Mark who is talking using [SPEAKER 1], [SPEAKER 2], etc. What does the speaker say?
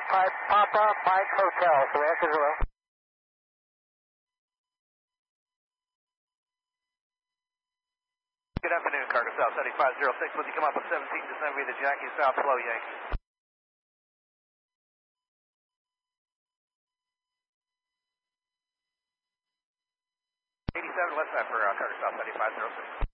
[SPEAKER 1] Papa Mike Hotel, so answer hello.
[SPEAKER 2] Good afternoon, Cargo South 7506. Would you come up with 17 descend via the Jackie South Flow, Yankee? Left side for Cargo South 7506.